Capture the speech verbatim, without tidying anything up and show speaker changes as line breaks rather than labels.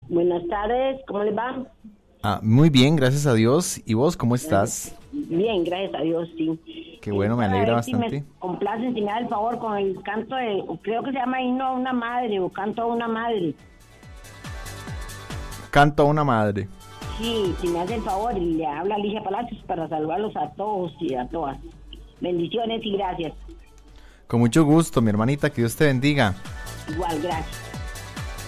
Buenas tardes, ¿cómo les va?
Ah, muy bien, gracias a Dios. ¿Y vos cómo estás?
Bien, gracias a Dios, sí.
Qué bueno, me
Para
alegra
ver si
bastante.
me complacen, si me da el favor con el canto de, creo que se llama Himno a una Madre o Canto a una Madre.
Canto a una madre.
Sí, si me hace el favor, y le habla Alicia Palacios para saludarlos a todos y a todas. Bendiciones y gracias.
Con mucho gusto, mi hermanita, que Dios te bendiga.
Igual, gracias.